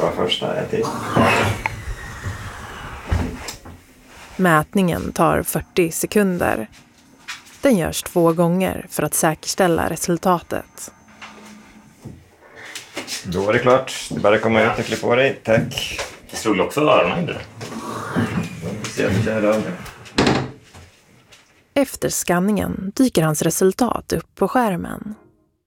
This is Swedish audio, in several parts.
var första en till. Mätningen tar 40 sekunder. Den görs 2 gånger för att säkerställa resultatet. Då är det klart. Du bara komma ut och klippa på dig. Tack. Det slog också öronen inte. Efter skanningen dyker hans resultat upp på skärmen.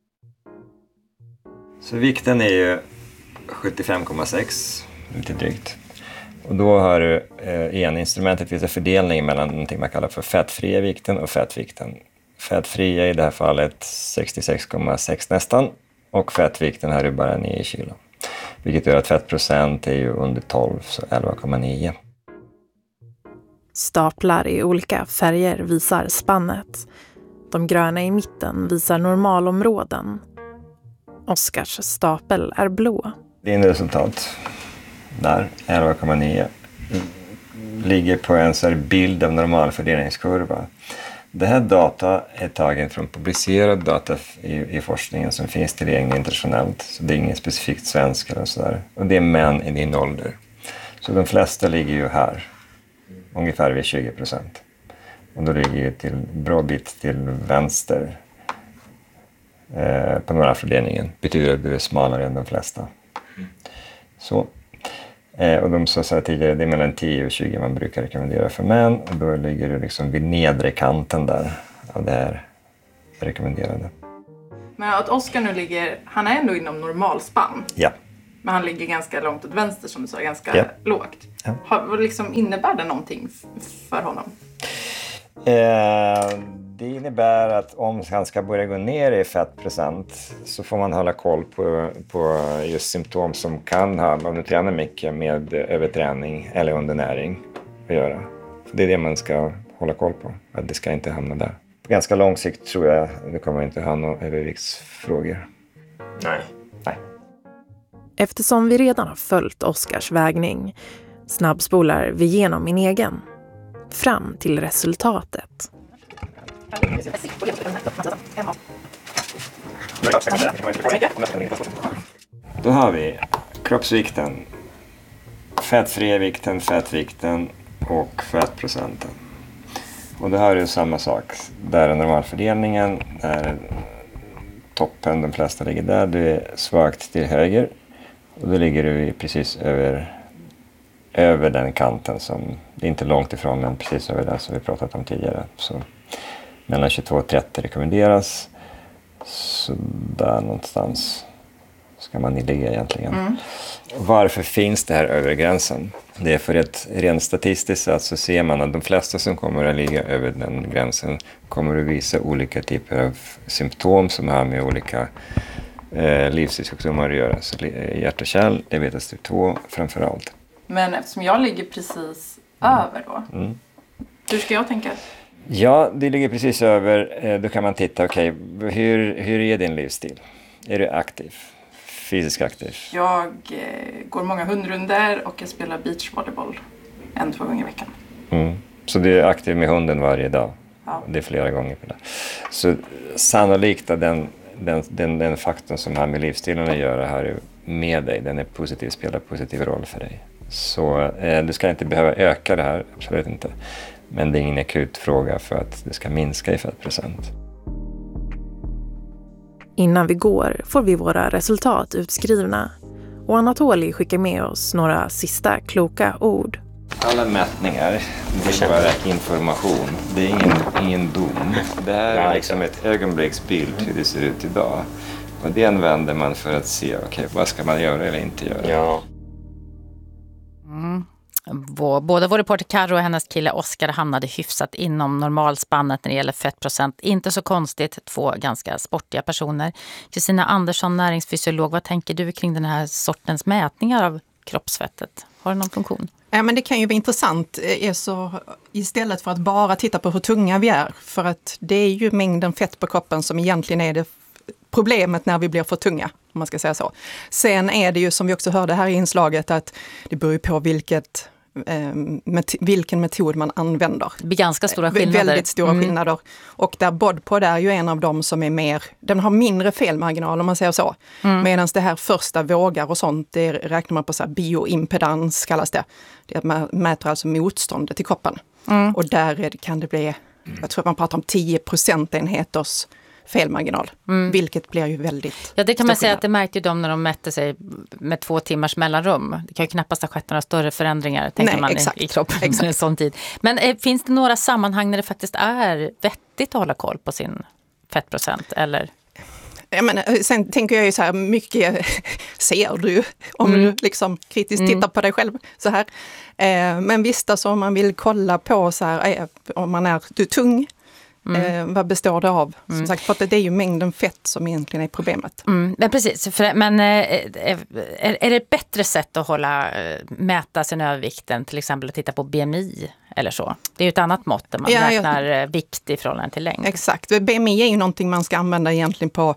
Så vikten är ju 75,6 lite drygt. Och då har du igen instrumentet visar fördelning mellan någonting man kallar för fettfria vikten och fettvikten. Fettfria i det här fallet 66,6 nästan och fettvikten här är bara 9 kilo. Vilket gör att fettprocent är ju under 12 så 11,9. Staplar i olika färger visar spannet. De gröna i mitten visar normalområden. Oskars stapel är blå. Din resultat där, 11,9, ligger på en så här bild av normalfördelningskurva. Det här data är tagen från publicerad data i forskningen som finns tillgänglig internationellt. Så det är ingen specifikt svensk eller sådär. Och det är män i din ålder. Så de flesta ligger ju här. Ungefär vid 20%. Och då ligger ju till bra bit till vänster på normalfördelningen. Betyder att du är smalare än de flesta. Så. Och de sa så här tidigare, det är mellan 10 och 20 man brukar rekommendera för män. Och då ligger du liksom vid nedre kanten där av det här rekommenderade. Men att Oskar nu ligger, han är ändå inom normalspann. Ja. Men han ligger ganska långt åt vänster som du sa, ganska lågt. Ja. Liksom, innebär det någonting för honom? Det innebär att om han ska börja gå ner i fettprocent så får man hålla koll på just symptom som kan ha, om du tränar mycket, med överträning eller undernäring att göra. Det är det man ska hålla koll på, att det ska inte hamna där. På ganska lång sikt tror jag det kommer inte ha några överviktsfrågor. Nej. Eftersom vi redan har följt Oskars vägning snabbspolar vi igenom min egen. Fram till resultatet. Då har vi kroppsvikten, fettfria vikten, fettvikten och fettprocenten. Och det här är ju samma sak. Där är normalfördelningen, där toppen, de flesta ligger där. Du är svagt till höger och då ligger du precis över den kanten som, det är inte långt ifrån men precis över den som vi pratat om tidigare. Så mellan 22 och 30 rekommenderas. Så där någonstans ska man ligga egentligen. Varför finns det här över gränsen? Det är för att rent statistiskt så ser man att de flesta som kommer att ligga över den gränsen kommer att visa olika typer av symptom som har med olika livsstilssjukdomar att göra. Så hjärt- och kärl, diabetes typ 2 framförallt. Men eftersom jag ligger precis över då, hur ska jag tänka? Ja, det ligger precis över. Då kan man titta, okej, hur är din livsstil? Är du aktiv? Fysiskt aktiv? Jag går många hundrunder och jag spelar beachvolleyboll 1-2 gånger i veckan. Så du är aktiv med hunden varje dag? Ja. Det är flera gånger per dag. Så sannolikt att den faktorn som har med livsstilen att göra här med dig, den är positiv, spelar positiv roll för dig. Så du ska inte behöva öka det här, absolut inte. Men det är ingen akut fråga för att det ska minska i fettprocent. Innan vi går får vi våra resultat utskrivna och Anatoli skickar med oss några sista kloka ord. Alla mätningar, det är bara information. Det är ingen dom. Det här är liksom ett ögonblicksbild hur det ser ut idag. Och det använder man för att se, vad ska man göra eller inte göra. Ja. Både vår reporter Karo och hennes kille Oskar hamnade hyfsat inom normalspannet när det gäller fettprocent. Inte så konstigt, 2 ganska sportiga personer. Kristina Andersson, näringsfysiolog, vad tänker du kring den här sortens mätningar av kroppsfettet? Har det någon funktion? Ja, men det kan ju vara intressant istället för att bara titta på hur tunga vi är. För att det är ju mängden fett på kroppen som egentligen är det problemet när vi blir för tunga, om man ska säga så. Sen är det ju, som vi också hörde här i inslaget, att det beror på vilken metod man använder. Det blir ganska stora skillnader. Väldigt stora skillnader. Och där BODPOD är ju en av dem som är mer, den har mindre felmarginal om man säger så. Medan det här första vågar och sånt, det räknar man på så här bioimpedans kallas det. Det mäter alltså motståndet i kroppen. Och där kan det bli, jag tror att man pratar om 10 procentenheters felmarginal, vilket blir ju väldigt... Ja, det kan man säga att det märkte ju de när de mätte sig med 2 timmars mellanrum. Det kan ju knappast ha skett några större förändringar, tänker man i kroppen under en sån tid. Men finns det några sammanhang när det faktiskt är vettigt att hålla koll på sin fettprocent, eller... Jag menar, sen tänker jag ju så här, mycket ser du om du liksom kritiskt tittar på dig själv så här. Men visst, alltså, om man vill kolla på så här, om du är tung, vad består det av? Som sagt, för att det är ju mängden fett som egentligen är problemet. Men precis, men är det ett bättre sätt att mäta sin övervikten, till exempel att titta på BMI eller så? Det är ju ett annat mått där man räknar vikt i förhållande till längd. Exakt, BMI är ju någonting man ska använda egentligen på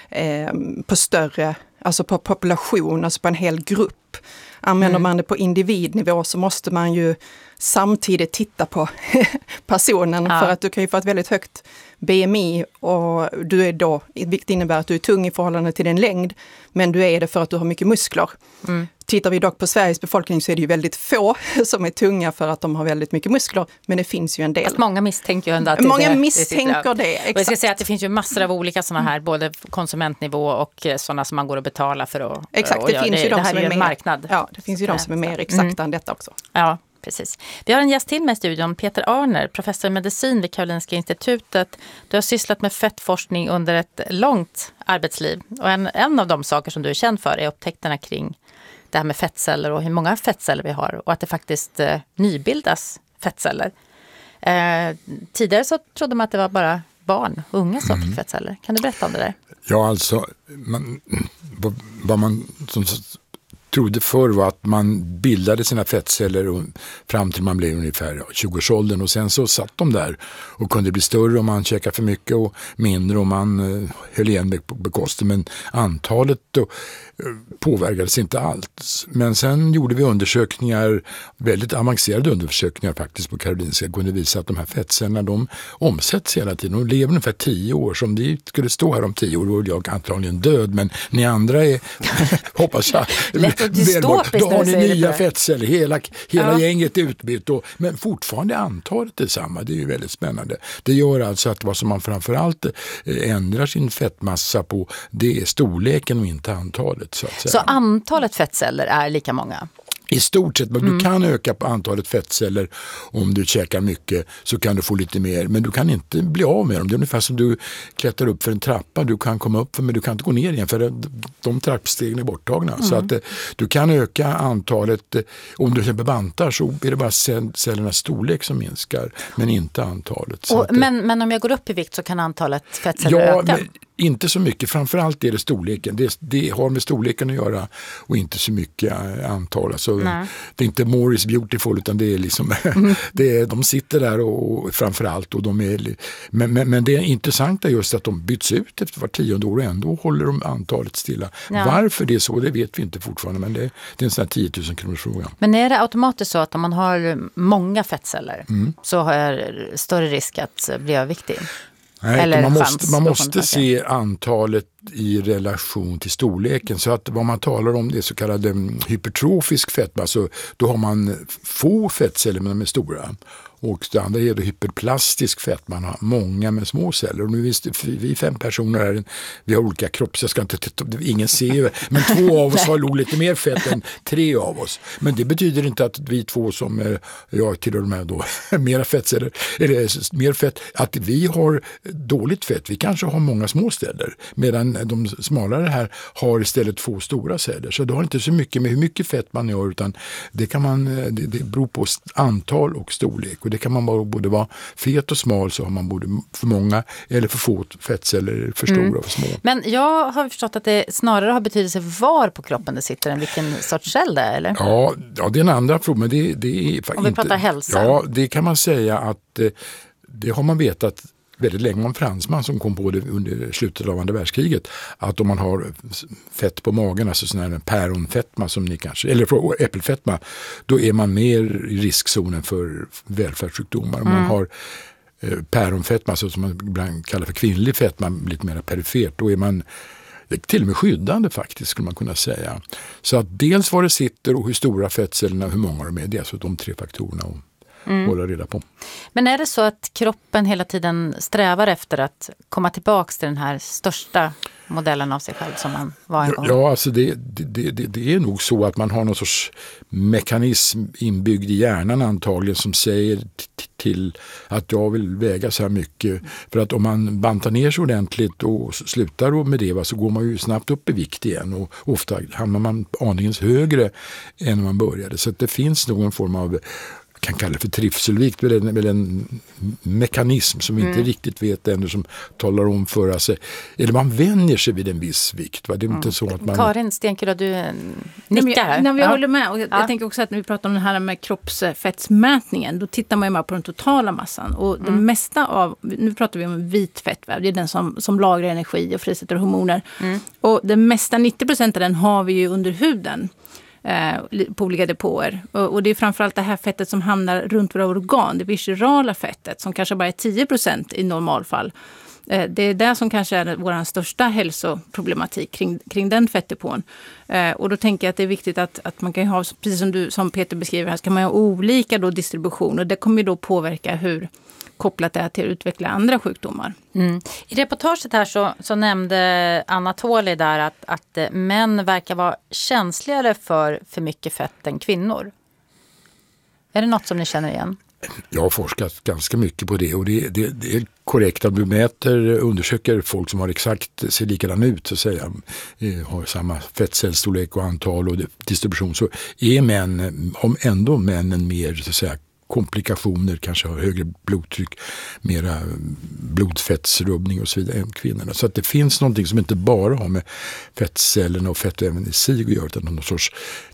större, alltså på population, alltså på en hel grupp. Använder man det på individnivå så måste man ju samtidigt titta på personen, för att du kan ju få ett väldigt högt BMI och du är då, vilket innebär att du är tung i förhållande till din längd, men du är det för att du har mycket muskler. Tittar vi dock på Sveriges befolkning så är det ju väldigt få som är tunga för att de har väldigt mycket muskler, men det finns ju en del. Fast många misstänker ju ändå att många misstänker det, exakt. Och jag ska säga att det finns ju massor av olika sådana här, både konsumentnivå och sådana som man går och betalar för att... Exakt, det finns ju de som är mer... marknad. Ja, det finns ju de som är mer exakta än detta också. Ja, precis. Vi har en gäst till med i studion, Peter Arner, professor i medicin vid Karolinska institutet. Du har sysslat med fettforskning under ett långt arbetsliv. Och en av de saker som du är känd för är upptäckterna kring det här med fettceller och hur många fettceller vi har. Och att det faktiskt nybildas fettceller. Tidigare så trodde man att det var bara barn, unga som fick fettceller. Kan du berätta om det där? Ja, alltså vad man trodde förr var att man bildade sina fettceller fram till man blev ungefär 20-årsåldern, och sen så satt de där och kunde bli större om man käkade för mycket och mindre om man höll igen på kosten, men antalet då påverkades inte alls. Men sen gjorde vi undersökningar, väldigt avancerade undersökningar faktiskt på Karolinska, kunde visa att de här fettcellerna, de omsätts hela tiden. De lever ungefär 10 år. Som det skulle stå här om 10 år, då är jag antagligen död, men ni andra är, hoppas jag, då har ni nya fettceller, hela gänget är utbytt, men fortfarande antalet är samma. Det är ju väldigt spännande. Det gör alltså att vad som man framförallt ändrar sin fettmassa på, det är storleken och inte antalet. Så antalet fettceller är lika många? I stort sett, men du kan öka på antalet fettceller om du käkar mycket, så kan du få lite mer, men du kan inte bli av med dem. Det är ungefär som du klättrar upp för en trappa, du kan komma upp men du kan inte gå ner igen för de trappstegen är borttagna. Så att du kan öka antalet, om du exempel bantar så är det bara cellernas storlek som minskar, men inte antalet. Men om jag går upp i vikt så kan antalet fettceller öka? Men inte så mycket, framförallt är det storleken. Det har med storleken att göra och inte så mycket antal. Alltså, det är inte more is beautiful, utan det är liksom de sitter där och framförallt, och de är, men det är intressanta just att de byts ut efter var 10:e år och ändå håller de antalet stilla. Ja. Varför det är så, det vet vi inte fortfarande, men det är en sån här 10 000 kronors fråga. Men är det automatiskt så att om man har många fettceller så har större risk att bli överviktig? Nej, man måste se antalet i relation till storleken, så att vad man talar om det är så kallad hypertrofisk fettmassa, alltså, då har man få fettceller men de är stora. Och det andra är då hyperplastisk fett, man har många med små celler. Och nu visst, vi 5 personer här, vi har olika kropps, jag ska inte ingen ser ju, men 2 av oss har lite mer fett än 3 av oss. Men det betyder inte att vi 2 som jag tillhör de här då, mera fettceller, eller mer fett, att vi har dåligt fett. Vi kanske har många små celler, medan de smalare här har istället 2 stora celler. Så det har inte så mycket med hur mycket fett man gör, utan det det beror på antal och storlek. Och det kan man både vara fet och smal, så har man både för många eller för få fettceller, för stora och för små. Men jag har förstått att det snarare har betydelse var på kroppen det sitter än vilken sorts cell det är, eller? Ja, det är en andra fråga, men det är om vi pratar hälsa. Ja, det kan man säga att det har man vetat väldigt länge en fransman som kom på det under slutet av andra världskriget, att om man har fett på magen, alltså sån här päronfetma som ni kanske, eller äppelfetma, då är man mer i riskzonen för välfärdssjukdomar. Om man har päronfetma, alltså som man ibland kallar för kvinnlig fetma, lite mer perifert, då är man till och med skyddande faktiskt, skulle man kunna säga. Så att dels vad det sitter och hur stora fettcellerna, hur många de är, det är alltså de 3 faktorerna att hålla reda på. Men är det så att kroppen hela tiden strävar efter att komma tillbaka till den här största modellen av sig själv som man var en gång? Ja, alltså det är nog så att man har någon sorts mekanism inbyggd i hjärnan antagligen som säger till att jag vill väga så här mycket. För att om man bantar ner sig ordentligt och slutar med det, så går man ju snabbt upp i vikt igen och ofta hamnar man aningens högre än man började. Så att det finns någon form av, kan kalla det för trivselvikt, eller en mekanism som vi inte riktigt vet ännu, som talar om för sig. Eller man vänjer sig vid en viss vikt. Va? Det är inte så att man... Karin Stenkulla, du nickar här. Jag håller med. Och jag tänker också att när vi pratar om det här med kroppsfettsmätningen, då tittar man ju bara på den totala massan. Och det mesta av, nu pratar vi om vit fettväv, det är den som lagrar energi och frisätter hormoner. Och det mesta, 90% av den har vi ju under huden. På olika depåer. Och det är framförallt det här fettet som hamnar runt våra organ, det viscerala fettet, som kanske bara är 10% i normalfall. Det är det som kanske är vår största hälsoproblematik kring den fettdepån. Och då tänker jag att det är viktigt att man kan ha, precis som Peter beskriver här, så kan man ha olika då distribution, och det kommer ju då påverka hur kopplat det till att utveckla andra sjukdomar. I reportaget här så nämnde Anatoly där att män verkar vara känsligare för mycket fett än kvinnor. Är det något som ni känner igen? Jag har forskat ganska mycket på det, och det är korrekt att du undersöker folk som har exakt, ser likadan ut så att säga, har samma fettcellstorlek och antal och distribution, så är männen mer så att säga komplikationer, kanske har högre blodtryck, mera blodfettsrubbning och så vidare än kvinnorna. Så att det finns någonting som inte bara har med fettcellerna och fettämnen i sig att göra, utan någon sorts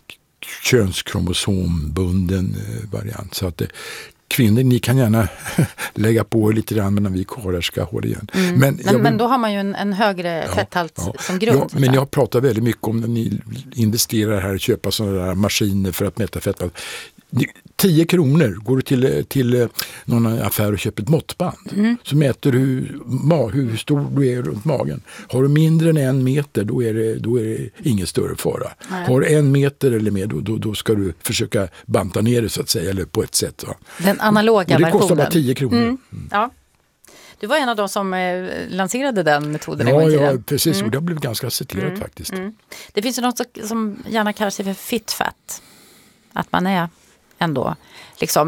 könskromosombunden variant. Så att kvinnor, ni kan gärna lägga på lite grann när vi karlar ska hålla igen. Men då har man ju en högre fetthalt som grund. Ja, men jag pratar väldigt mycket om när ni investerar här och köper sådana där maskiner för att mäta fetthalt. 10 kronor går du till någon affär och köper ett måttband. Så mäter du hur stor du är runt magen. Har du mindre än 1 meter, då är det ingen större fara. Nej. Har du 1 meter eller mer, då ska du försöka banta ner det så att säga, eller på ett sätt. Va? Den analoga versionen. Och det kostar bara 10 kronor. Ja. Du var en av de som lanserade den metoden en gång i tiden. Ja, precis. Och det har blivit ganska citerat faktiskt. Det finns ju något som gärna kallar sig för fit fat. Att man är ändå liksom,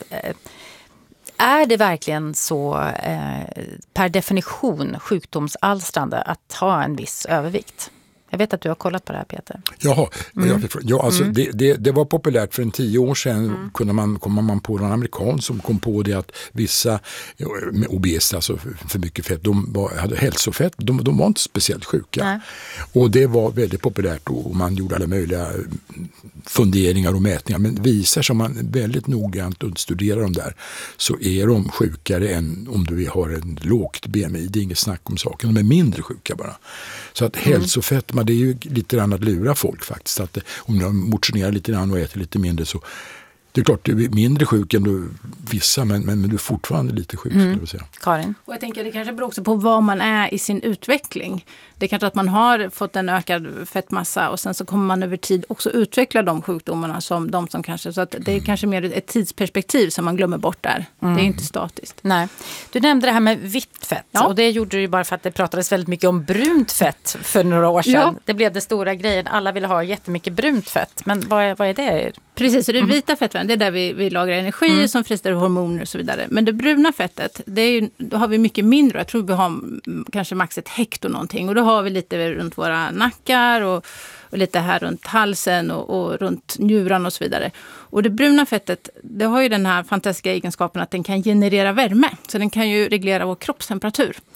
är det verkligen så per definition sjukdomsalstrande att ha en viss övervikt? Jag vet att du har kollat på det här, Peter. Jaha, alltså det var populärt för 10 år sedan. Kommer man på någon amerikan som kom på det att vissa med obes, alltså för mycket fett, de hade hälsofett, de var inte speciellt sjuka. Nej. Och det var väldigt populärt och man gjorde alla möjliga funderingar och mätningar. Men visar som man väldigt noggrant studerar dem där, så är de sjukare än om du har en lågt BMI. Det är inget snack om saken. De är mindre sjuka bara. Så att hälsofett, det är ju lite grann att lura folk faktiskt. Att om du motionerar lite grann och äter lite mindre, så det är klart du är mindre sjuk än du vissa, men du är fortfarande lite sjuk, skulle jag säga. Karin? Och jag tänker det kanske beror också på var man är i sin utveckling. Det är kanske att man har fått en ökad fettmassa och sen så kommer man över tid också utveckla de sjukdomarna som de som kanske, så att det är kanske mer ett tidsperspektiv som man glömmer bort där. Det är inte statiskt. Nej. Du nämnde det här med vitt fett, och det gjorde du ju bara för att det pratades väldigt mycket om brunt fett för några år sedan. Ja. Det blev det stora grejen. Alla ville ha jättemycket brunt fett. Men vad är det? Precis, så det vita fettet, det är där vi lagrar energi som friställer hormoner och så vidare. Men det bruna fettet, då har vi mycket mindre. Jag tror vi har kanske max 1 hekto någonting. Och då har vi lite runt våra nackar och lite här runt halsen och runt njuran och så vidare. Och det bruna fettet, det har ju den här fantastiska egenskapen att den kan generera värme. Så den kan ju reglera vår kroppstemperatur.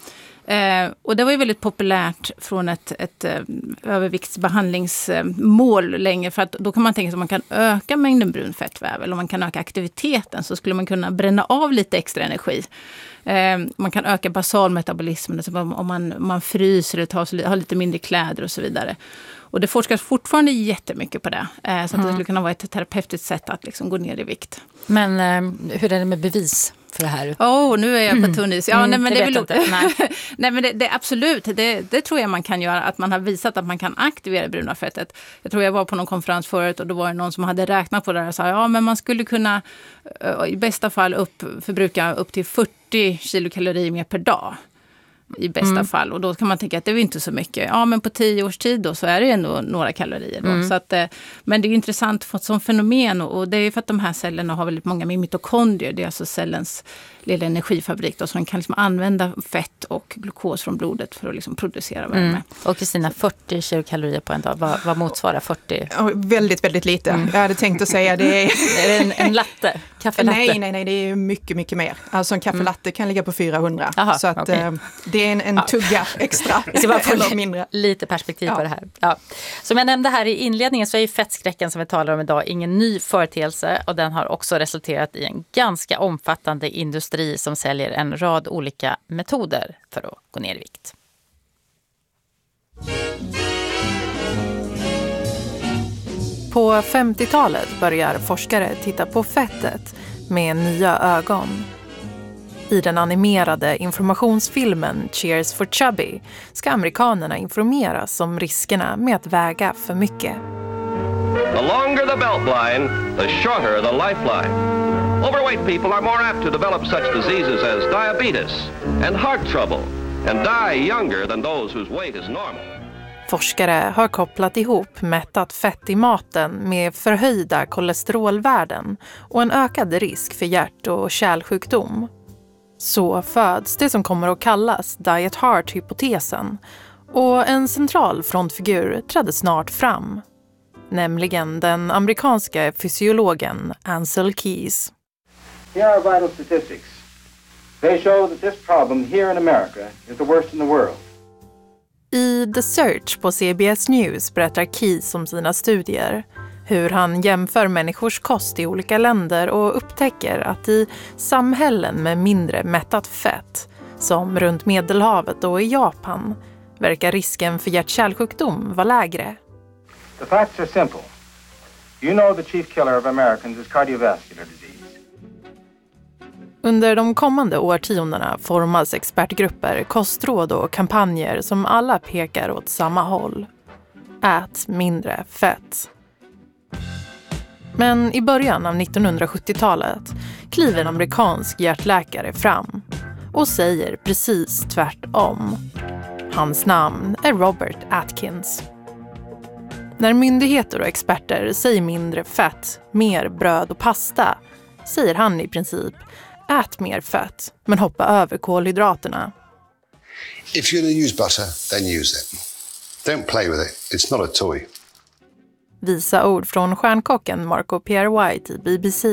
Och det var ju väldigt populärt från ett överviktsbehandlingsmål länge. För att då kan man tänka sig att man kan öka mängden brun fettväv eller om man kan öka aktiviteten så skulle man kunna bränna av lite extra energi. Man kan öka basalmetabolismen, alltså om man fryser eller har lite mindre kläder och så vidare. Och det forskas fortfarande jättemycket på det. Så att det skulle kunna vara ett terapeutiskt sätt att liksom gå ner i vikt. Men hur är det med bevis för det här? Nu är jag på tunnis. Ja, nej, men det vet inte. Nej, men det absolut. Det tror jag man kan göra. Att man har visat att man kan aktivera det bruna fettet. Jag tror jag var på någon konferens förut och då var det någon som hade räknat på det där och sa men man skulle kunna i bästa fall förbruka upp till 40 kilokalorier mer per dag. I bästa fall. Och då kan man tänka att det är inte så mycket. Ja, men på 10 års tid då så är det ändå några kalorier. Då. Så att, men det är intressant för som fenomen och det är för att de här cellerna har väldigt många mitokondrier. Det är alltså cellens lilla energifabrik då, som kan liksom använda fett och glukos från blodet för att liksom producera värme. Och Kristina, 40 kilokalorier på en dag, vad motsvarar 40? Ja, väldigt, väldigt lite. Jag hade tänkt att säga det är... Är det en latte? Kaffelatte? Nej, det är mycket, mycket mer. Alltså en kaffelatte kan ligga på 400. Aha, så att det är en tugga extra. Jag ska bara få eller mindre. Lite perspektiv på det här. Ja. Som jag nämnde här i inledningen så är ju fettskräcken som vi talar om idag ingen ny företeelse och den har också resulterat i en ganska omfattande industri som säljer en rad olika metoder för att gå ner i vikt. På 50-talet börjar forskare titta på fettet med nya ögon. I den animerade informationsfilmen Cheers for Chubby ska amerikanerna informeras om riskerna med att väga för mycket. The longer the belt line, the shorter the lifeline. Overweight people are more apt to develop such diseases as diabetes and heart trouble and die younger than those whose weight is normal. Forskare har kopplat ihop mättat fett i maten med förhöjda kolesterolvärden och en ökad risk för hjärt- och kärlsjukdom. Så föds det som kommer att kallas Diet Heart-hypotesen och en central frontfigur trädde snart fram, nämligen den amerikanska fysiologen Ancel Keys. Here are vital statistics. They show that this problem here in America is the worst in the world. I The Search på CBS News berättar Keys om sina studier, hur han jämför människors kost i olika länder och upptäcker att i samhällen med mindre mättat fett, som runt Medelhavet och i Japan, verkar risken för hjärt-kärlsjukdom vara lägre. The facts are simple. You know the chief killer of Americans is cardiovascular disease. Under de kommande årtiondena formas expertgrupper, kostråd och kampanjer som alla pekar åt samma håll. Ät mindre fett. Men i början av 1970-talet kliver en amerikansk hjärtläkare fram och säger precis tvärtom. Hans namn är Robert Atkins. När myndigheter och experter säger mindre fett, mer bröd och pasta, säger han i princip: ät mer fett, men hoppa över kolhydraterna. If you're going to use butter, then use it. Don't play with it. It's not a toy. Visa ord från stjärnkocken Marco Pierre White i BBC.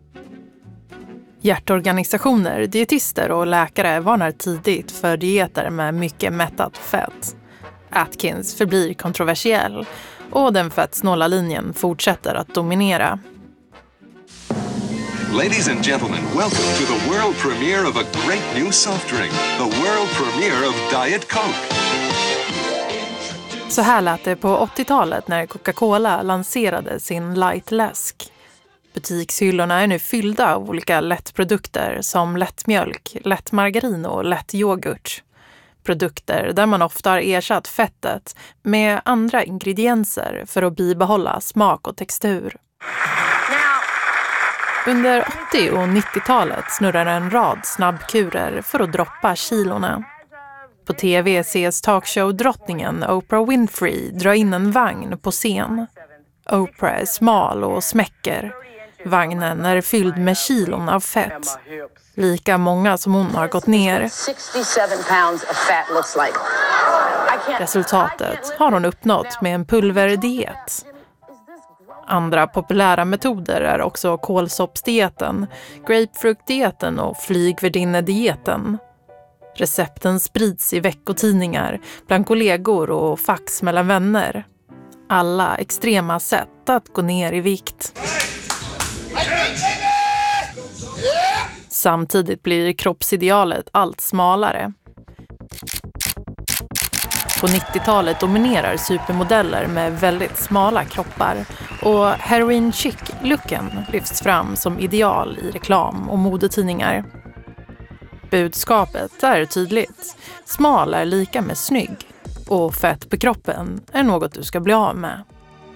Hjärtorganisationer, dietister och läkare varnar tidigt för dieter med mycket mättat fett. Atkins förblir kontroversiell och den fettsnåla linjen fortsätter att dominera. Ladies and gentlemen, welcome to the world premiere of a great new soft drink. The world premiere of Diet Coke. Så här lät det på 80-talet när Coca-Cola lanserade sin Light läsk. Butikshyllorna är nu fyllda av olika lättprodukter som lättmjölk, lättmargarin och lätt yoghurt. Produkter där man ofta har ersatt fettet med andra ingredienser för att bibehålla smak och textur. Under 80- och 90-talet snurrar en rad snabbkurer för att droppa kilorna. På tv ses talkshow-drottningen Oprah Winfrey dra in en vagn på scen. Oprah är smal och smäcker. Vagnen är fylld med kilon av fett. Lika många som hon har gått ner. Resultatet har hon uppnått med en pulverdiet. Andra populära metoder är också kålsoppsdieten, grapefruktdieten och flygvärdinnedieten. Recepten sprids i veckotidningar, bland kollegor och fax mellan vänner. Alla extrema sätt att gå ner i vikt. Samtidigt blir kroppsidealet allt smalare. På 90-talet dominerar supermodeller med väldigt smala kroppar och heroin chic-looken lyfts fram som ideal i reklam och modetidningar. Budskapet är tydligt. Smal är lika med snygg och fett på kroppen är något du ska bli av med.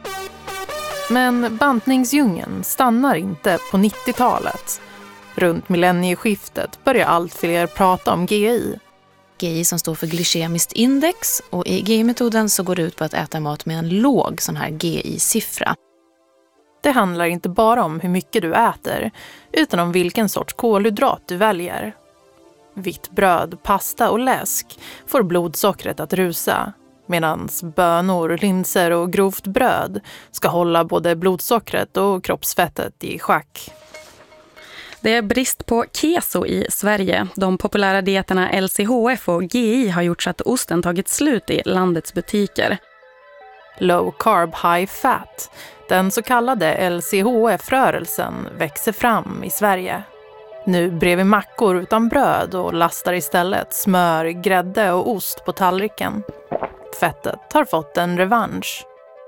Men bantningsdjungeln stannar inte på 90-talet. Runt millennieskiftet börjar allt fler prata om GI. GI som står för glykemiskt index, och i GI-metoden så går det ut på att äta mat med en låg sån här GI-siffra. Det handlar inte bara om hur mycket du äter, utan om vilken sorts kolhydrat du väljer. Vitt bröd, pasta och läsk får blodsockret att rusa, medan bönor, linser och grovt bröd ska hålla både blodsockret och kroppsfettet i schack. Det är brist på keso i Sverige. De populära dieterna LCHF och GI har gjort så att osten tagit slut i landets butiker. Low carb, high fat, den så kallade LCHF-rörelsen, växer fram i Sverige. Nu bredvid mackor utan bröd och lastar istället smör, grädde och ost på tallriken. Fettet har fått en revansch.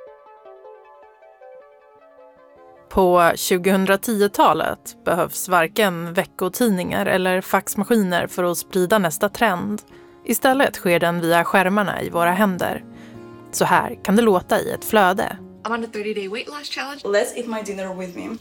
På 2010-talet behövs varken veckotidningar eller faxmaskiner för att sprida nästa trend. Istället sker den via skärmarna i våra händer. Så här kan det låta i ett flöde. I'm on a 30-day weight loss challenge. Let's eat my dinner with me.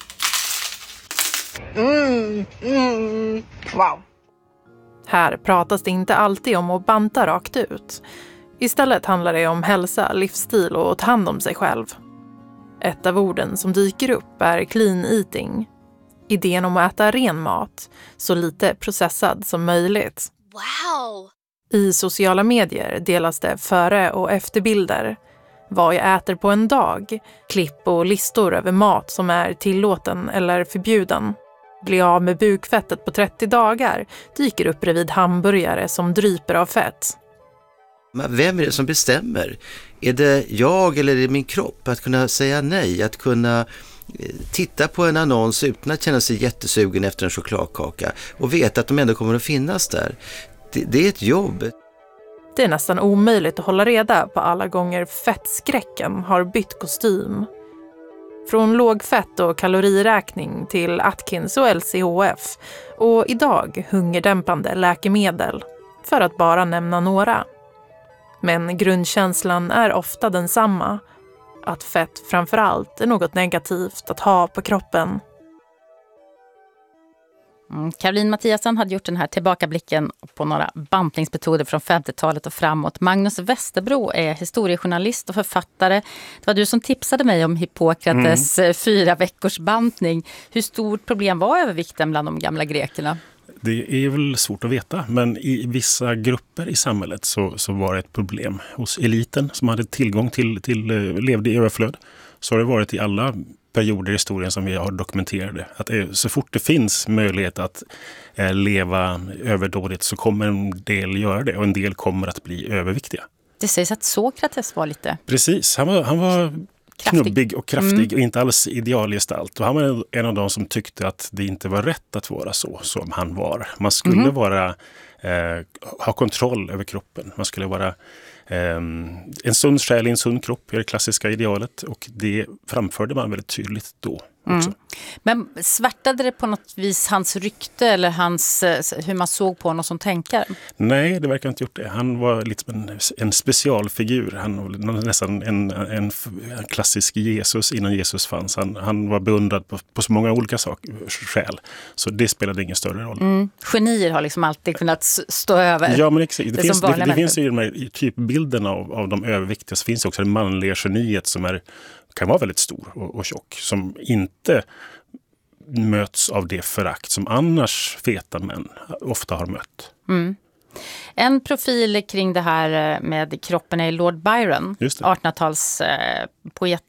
Wow. Här pratas det inte alltid om att banta rakt ut. Istället handlar det om hälsa, livsstil och att ta hand om sig själv. Ett av orden som dyker upp är clean eating. Idén om att äta ren mat, så lite processad som möjligt. Wow! I sociala medier delas det före- och efterbilder. Vad jag äter på en dag, klipp och listor över mat som är tillåten eller förbjuden. Bli av med bukfettet på 30 dagar dyker upp bredvid hamburgare som dryper av fett. Vem är det som bestämmer? Är det jag eller är det min kropp? Att kunna säga nej, att kunna titta på en annons utan att känna sig jättesugen efter en chokladkaka och veta att de ändå kommer att finnas där. Det är ett jobb. Det är nästan omöjligt att hålla reda på alla gånger fettskräcken har bytt kostym. Från lågfett och kaloriräkning till Atkins och LCHF och idag hungerdämpande läkemedel, för att bara nämna några. Men grundkänslan är ofta densamma, att fett framförallt är något negativt att ha på kroppen. Caroline Mattiasson hade gjort den här tillbakablicken på några bantningsmetoder från 50-talet och framåt. Magnus Westerbro är historiejournalist och författare. Det var du som tipsade mig om Hippokrates 4 veckors bantning. Hur stort problem var övervikten bland de gamla grekerna? Det är väl svårt att veta, men i vissa grupper i samhället så var det ett problem. Hos eliten som hade tillgång till levde i överflöd, så har det varit i alla perioder i historien som vi har dokumenterade. Att så fort det finns möjlighet att leva överdådigt så kommer en del göra det och en del kommer att bli överviktiga. Det sägs att Sokrates var lite... Precis, han var knubbig och kraftig och inte alls idealgestalt. Och han var en av de som tyckte att det inte var rätt att vara så som han var. Man skulle ha kontroll över kroppen. Man skulle vara en sund själ i en sund kropp är det klassiska idealet, och det framförde man väldigt tydligt då också. Men svärtade det på något vis hans rykte eller hur man såg på honom som tänkare? Nej, det verkar inte gjort det. Han var lite en specialfigur. Han var nästan en klassisk Jesus innan Jesus fanns. Han var beundrad på så många olika skäl. Så det spelade ingen större roll. Genier har liksom alltid kunnat stå över. Ja, men exakt. Det finns ju de här typbilderna av de överviktiga. Så finns det också det manliga geniet som kan vara väldigt stor och tjock, som inte möts av det förakt som annars feta män ofta har mött. En profil kring det här med kroppen är Lord Byron, 1800-talspoeten.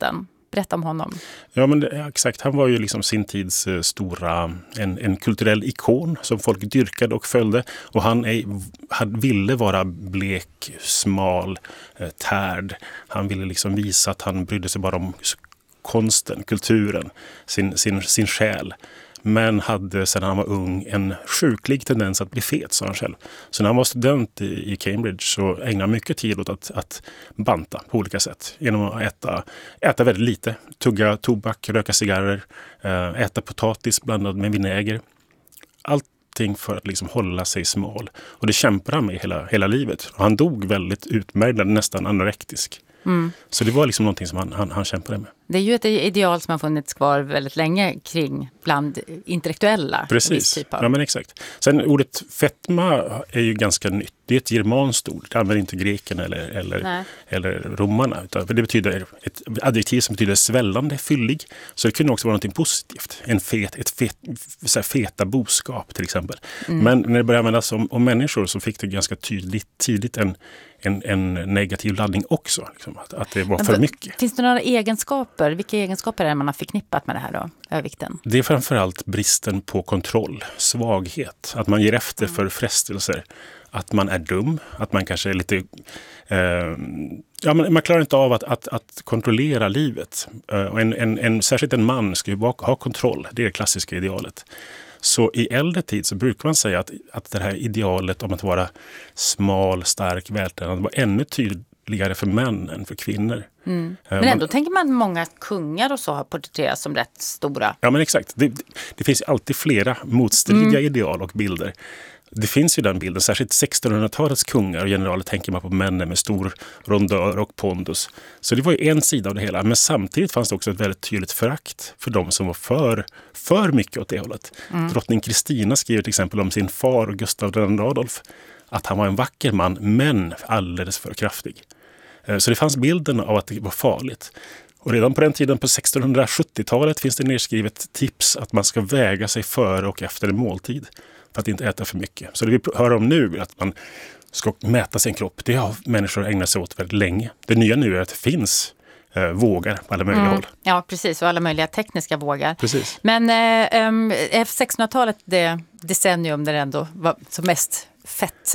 Berätta om honom. Ja, men exakt. Han var ju liksom sin tids stora, en kulturell ikon som folk dyrkade och följde. Och han ville vara blek, smal, tärd. Han ville liksom visa att han brydde sig bara om konsten, kulturen, sin själ. Men hade sedan han var ung en sjuklig tendens att bli fet, sa han själv. Så när han var student i Cambridge så ägnade han mycket tid åt att banta på olika sätt. Genom att äta väldigt lite, tugga tobak, röka cigarrer, äta potatis blandad med vinäger. Allting för att liksom hålla sig smal. Och det kämpade han med hela livet. Och han dog väldigt utmärgad, nästan anorektisk. Så det var liksom någonting som han kämpade med. Det är ju ett ideal som har funnits kvar väldigt länge kring bland intellektuella. Precis, ja men exakt. Sen ordet fetma är ju ganska nytt. Det är ett germanskt ord. Det använder inte grekerna eller romarna. Utan det betyder ett adjektiv som betyder svällande, fyllig. Så det kunde också vara något positivt. Feta boskap till exempel. Men när det började användas om människor så fick det ganska tidigt en negativ laddning också. Liksom, att det var för mycket. Finns det några egenskaper? Vilka egenskaper är det man har förknippat med det här då? Övervikten? Det är framförallt bristen på kontroll, svaghet. Att man ger efter för frestelser. Att man är dum, att man kanske är lite... man klarar inte av att kontrollera livet. Särskilt en man ska ju ha kontroll, det är det klassiska idealet. Så i äldre tid så brukar man säga att det här idealet om att vara smal, stark, vältränad var ännu tydligare för män än för kvinnor. Men ändå tänker man att många kungar och så har porträtterats som rätt stora. Ja men exakt, det finns alltid flera motstridiga ideal och bilder. Det finns ju den bilden, särskilt 1600-talets kungar och generaler tänker man på männen med stor rondör och pondus. Så det var ju en sida av det hela, men samtidigt fanns det också ett väldigt tydligt förakt för de som var för mycket åt det hållet. Drottning Kristina skriver till exempel om sin far och Gustav II Adolf att han var en vacker man, men alldeles för kraftig. Så det fanns bilden av att det var farligt. Och redan på den tiden, på 1670-talet, finns det nedskrivet tips att man ska väga sig före och efter en måltid. För att inte äta för mycket. Så det vi hör om nu är att man ska mäta sin kropp. Det har människor ägnat sig åt väldigt länge. Det nya nu är att det finns vågar på alla möjliga håll. Ja, precis. Och alla möjliga tekniska vågar. Precis. Men 1600-talet, det decennium där det ändå var som mest fett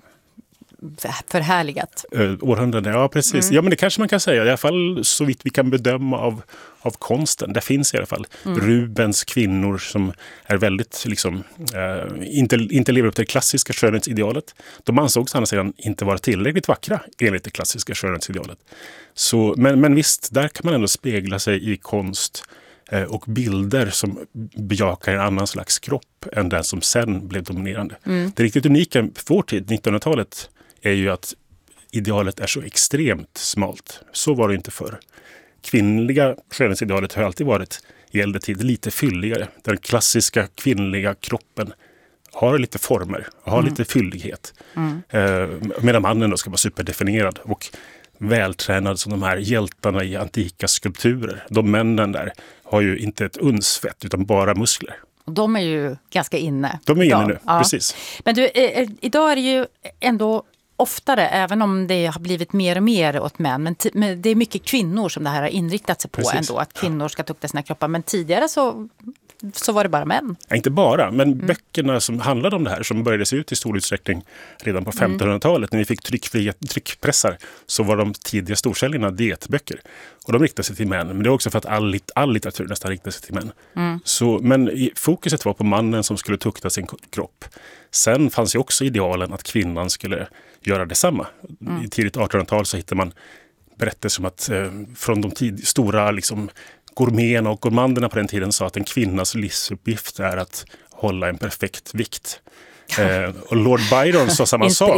förhärligat. Århundraden, ja precis. Ja men det kanske man kan säga. I alla fall så vitt vi kan bedöma av konsten. Det finns i alla fall Rubens kvinnor som är väldigt liksom, inte lever upp till det klassiska skönhetsidealet. De ansågs annars sedan inte vara tillräckligt vackra enligt det klassiska skönhetsidealet. Så, men visst, där kan man ändå spegla sig i konst och bilder som bejakar en annan slags kropp än den som sen blev dominerande. Det riktigt unika för vår tid, 1900-talet, är ju att idealet är så extremt smalt. Så var det inte förr. Kvinnliga skönhetsidealet har alltid varit i äldre tid lite fylligare. Den klassiska kvinnliga kroppen har lite former, har lite fyllighet. Medan mannen då ska vara superdefinierad och vältränad som de här hjältarna i antika skulpturer. De männen där har ju inte ett uns fett utan bara muskler. Och de är ju ganska inne. De är inne nu, precis. Men du, idag är det ju ändå oftare, även om det har blivit mer och mer åt män, men det är mycket kvinnor som det här har inriktat sig på ändå, att kvinnor ska tukta sina kroppar. Men tidigare så var det bara män. Ja, inte bara, men böckerna som handlade om det här, som började se ut i stor utsträckning redan på 1500-talet, när vi fick tryckpressar, så var de tidiga storsäljarna dietböcker. Och de riktade sig till män, men det är också för att all litteratur nästan riktade sig till män. Men fokuset var på mannen som skulle tukta sin kropp. Sen fanns ju också idealen att kvinnan skulle göra detsamma. I tidigt 1800-tal så hittade man berättelser om att från de stora liksom, gourmeterna och gourmanderna på den tiden sa att en kvinnas livsuppgift är att hålla en perfekt vikt. Och Lord Byron sa samma sak.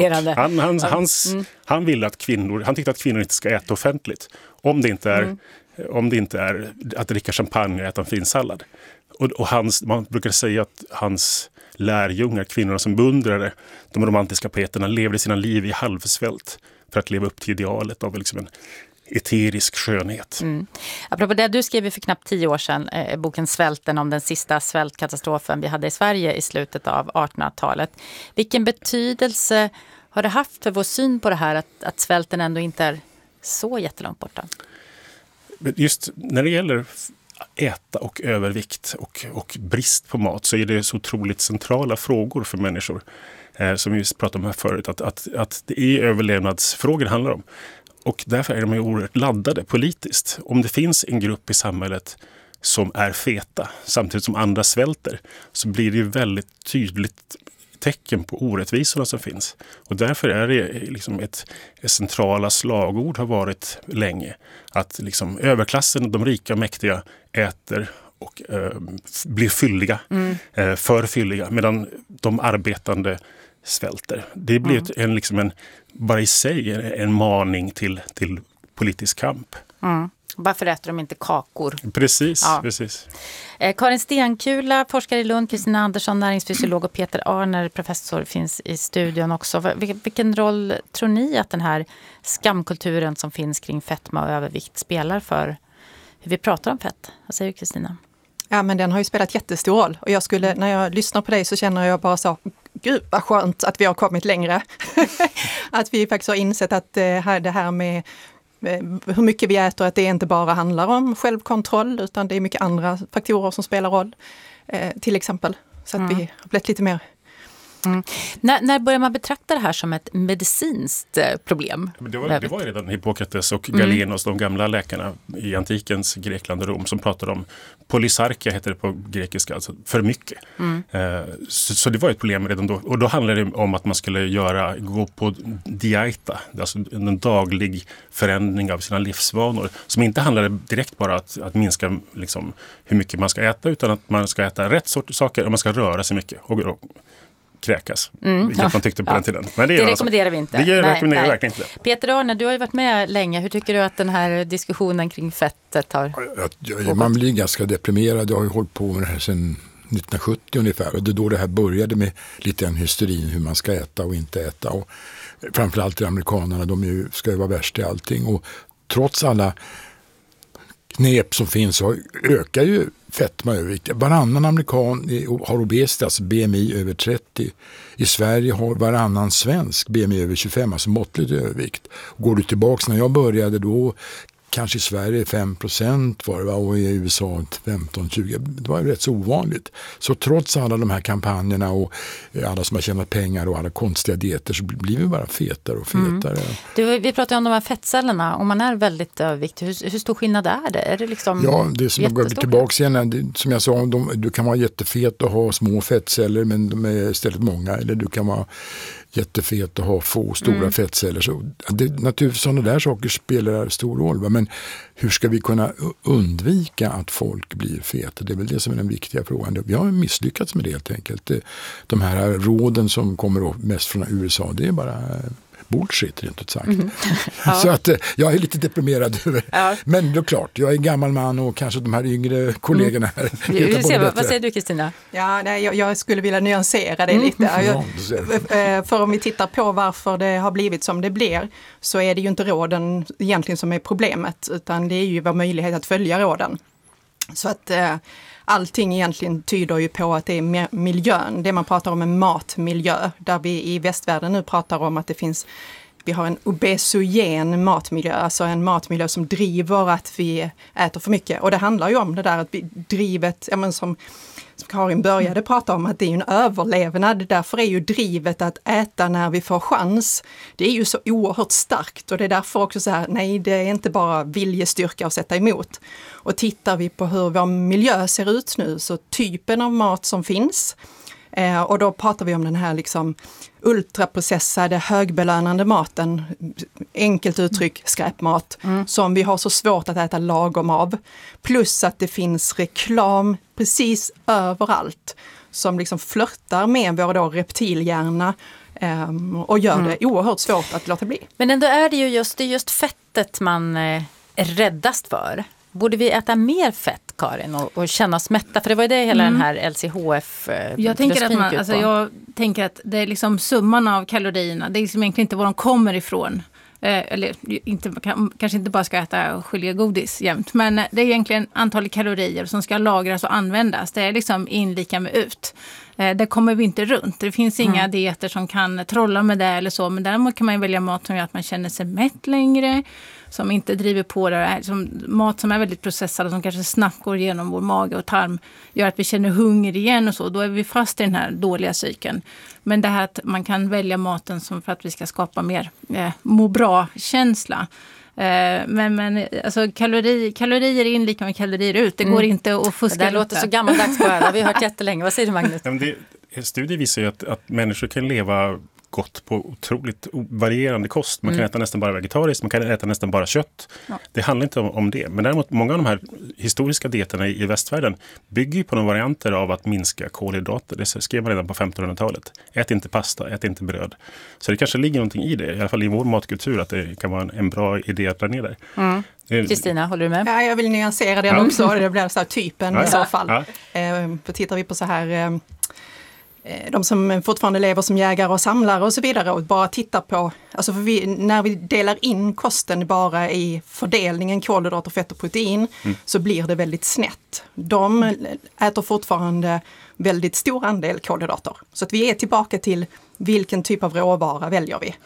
Han ville att han tyckte att kvinnor inte ska äta offentligt. Om det inte är att dricka champagne och äta en fin sallad. Och man brukar säga att hans lärjungar, kvinnorna som beundrade de romantiska poeterna, levde sina liv i halvsvält för att leva upp till idealet av liksom en eterisk skönhet. Apropå det du skrev för knappt 10 år sedan, boken Svälten, om den sista svältkatastrofen vi hade i Sverige i slutet av 1800-talet. Vilken betydelse har det haft för vår syn på det här att svälten ändå inte är så jättelångt borta? Just när det gäller äta och övervikt och brist på mat så är det så otroligt centrala frågor för människor. Som vi pratade om här förut, att det är överlevnadsfrågor det handlar om. Och därför är de ju oerhört laddade politiskt. Om det finns en grupp i samhället som är feta samtidigt som andra svälter så blir det ju väldigt tydligt tecken på orättvisorna som finns. Och därför är det liksom ett centrala slagord har varit länge. Att liksom överklassen, de rika och mäktiga äter och blir fylliga, för fylliga, medan de arbetande svälter. Det blir bara i sig en maning till politisk kamp. Varför äter de inte kakor? Precis, precis. Karin Stenkula, forskare i Lund, Kristina Andersson, näringsfysiolog och Peter Arner, professor, finns i studion också. Vilken roll tror ni att den här skamkulturen som finns kring fetma och övervikt spelar för hur vi pratar om fett? Vad säger Kristina? Ja, men den har ju spelat jättestor roll. Och när jag lyssnar på dig så känner jag bara så, gud vad skönt att vi har kommit längre. Att vi faktiskt har insett att det här med hur mycket vi äter, att det inte bara handlar om självkontroll utan det är mycket andra faktorer som spelar roll. Till exempel. Så att vi har blivit lite mer... När börjar man betrakta det här som ett medicinskt problem? Det var ju redan Hippokrates och Galenos, de gamla läkarna i antikens Grekland och Rom som pratade om polysarkia, heter det på grekiska, alltså för mycket. Så det var ett problem redan då. Och då handlade det om att man skulle gå på dieta, alltså en daglig förändring av sina livsvanor. Som inte handlade direkt bara att minska liksom, hur mycket man ska äta, utan att man ska äta rätt sorts saker och man ska röra sig mycket och kräkas, vilket man tyckte på den tiden. Men det rekommenderar vi inte. Det rekommenderar vi verkligen inte. Peter Arne, du har ju varit med länge. Hur tycker du att den här diskussionen kring fettet har... Man blir ganska deprimerad. Jag har ju hållit på med det här sedan 1970 ungefär. Och det är då det här började med lite en hysterin hur man ska äta och inte äta. Och framförallt amerikanerna, de ska ju vara värst i allting. Och trots alla knep som finns så ökar ju fetma och övervikt. Varannan amerikan har obesitas, BMI över 30. I Sverige har varannan svensk BMI över 25, alltså måttligt övervikt. Går du tillbaka när jag började då kanske i Sverige 5% var det, och i USA 15-20. Det var ju rätt så ovanligt. Så trots alla de här kampanjerna och alla som har tjänat pengar och alla konstiga dieter så blir vi bara fetare och fetare. Vi pratar om de här fettcellerna. Om man är väldigt överviktig, hur stor skillnad är det? Är det liksom det som jag går tillbaka igen, som jag sa, du kan vara jättefet och ha små fettceller men de är istället många. Eller du kan vara jättefet och ha få stora fettceller. Så naturligtvis sådana där saker spelar stor roll. Va? Men hur ska vi kunna undvika att folk blir feta? Det är väl det som är den viktiga frågan. Vi har misslyckats med det helt enkelt. De här råden som kommer mest från USA, det är bara bullshit rent ut sagt. Så att jag är lite deprimerad över. Men det är klart, jag är gammal man och kanske de här yngre kollegorna här. Vad säger du, Kristina? Jag skulle vilja nyansera det lite. För om vi tittar på varför det har blivit som det blir så är det ju inte råden egentligen som är problemet utan det är ju vår möjlighet att följa råden. Så att allting egentligen tyder ju på att det är miljön. Det man pratar om är matmiljö. Där vi i västvärlden nu pratar om att vi har en obesogen matmiljö. Alltså en matmiljö som driver att vi äter för mycket. Och det handlar ju om det där att vi drivet, som Karin började prata om, att det är en överlevnad. Därför är ju drivet att äta när vi får chans. Det är ju så oerhört starkt och det är därför också så här, nej det är inte bara viljestyrka att sätta emot. Och tittar vi på hur vår miljö ser ut nu så typen av mat som finns och då pratar vi om den här liksom ultraprocessade, högbelönande maten, enkelt uttryck skräpmat, som vi har så svårt att äta lagom av. Plus att det finns reklam precis överallt som liksom flörtar med vår då reptilhjärna och gör det oerhört svårt att låta bli. Men ändå är det ju just fettet man är räddast för. Borde vi äta mer fett, Karin, och känna oss mätta? För det var ju det hela den här LCHF jag tänker att det är liksom summan av kalorierna. Det är liksom egentligen inte var de kommer ifrån. Eller kanske inte bara ska äta gelégodis jämt. Men det är egentligen antalet kalorier som ska lagras och användas. Det är liksom in lika med ut. Det kommer vi inte runt. Det finns inga dieter som kan trolla med det eller så. Men däremot kan man välja mat som gör att man känner sig mätt längre. som inte driver på det. Som mat som är väldigt processad och som kanske snabbt går igenom vår mage och tarm gör att vi känner hunger igen och så. Då är vi fast i den här dåliga cykeln. Men det här att man kan välja maten som för att vi ska skapa mer må bra-känsla. Men alltså kalorier in lika med kalorier ut. Det går inte att fuska. Det låter så gammaldags på det. Det har vi hört jättelänge. Vad säger du, Magnus? Studier visar ju att människor kan leva gott på otroligt varierande kost. Man kan äta nästan bara vegetariskt, man kan äta nästan bara kött. Ja. Det handlar inte om det. Men däremot många av de här historiska dieterna i västvärlden bygger ju på några varianter av att minska kolhydrater. Det skrev man redan på 1500-talet. Ät inte pasta, ät inte bröd. Så det kanske ligger någonting i det, i alla fall i vår matkultur, att det kan vara en bra idé att dra ner där. Kristina, håller du med? Ja, jag vill nyansera det också. Det blir så här typen i så fall. För tittar vi på så här de som fortfarande lever som jägare och samlare och så vidare och bara tittar på, alltså när vi delar in kosten bara i fördelningen kolhydrater, fett och protein så blir det väldigt snett. De äter fortfarande väldigt stor andel kolhydrater. Så att vi är tillbaka till vilken typ av råvara väljer vi.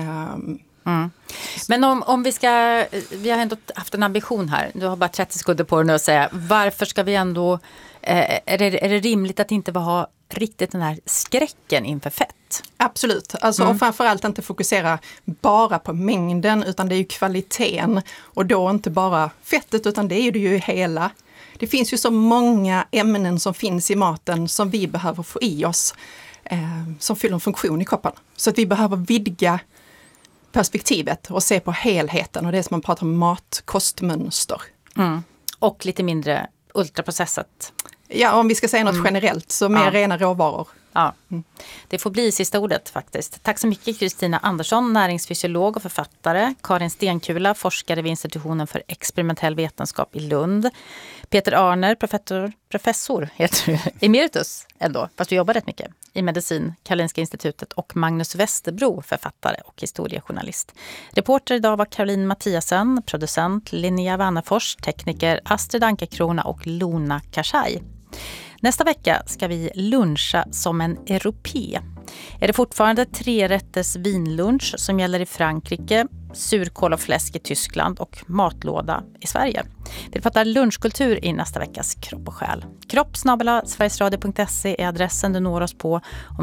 Men om vi har ändå haft en ambition här, du har bara 30 sekunder på dig att säga, varför ska vi ändå, är det rimligt att inte ha riktigt den här skräcken inför fett? Absolut, alltså, och framförallt inte fokusera bara på mängden utan det är ju kvaliteten och då inte bara fettet utan det är ju hela. Det finns ju så många ämnen som finns i maten som vi behöver få i oss som fyller en funktion i kroppen. Så att vi behöver vidga perspektivet och se på helheten och det som man pratar om matkostmönster. Och lite mindre ultraprocessat. Ja, om vi ska säga något generellt så mer rena råvaror. Ja, det får bli sista ordet faktiskt. Tack så mycket Kristina Andersson, näringsfysiolog och författare. Karin Stenkula, forskare vid institutionen för experimentell vetenskap i Lund. Peter Arner, professor heter du, emeritus ändå, fast du jobbar rätt mycket i medicin, Karolinska institutet, och Magnus Westerbro, författare och historiejournalist. Reporter idag var Caroline Mattiasen, producent Linnea Wannefors, tekniker Astrid Ankerkrona och Lona Karzai. Nästa vecka ska vi luncha som en europé. Är det fortfarande 3-rätters vinlunch som gäller i Frankrike, surkål och fläsk i Tyskland och matlåda i Sverige. Vi pratar lunchkultur i nästa veckas Kropp och själ. Kropp@sverigesradio.se är adressen du når oss på.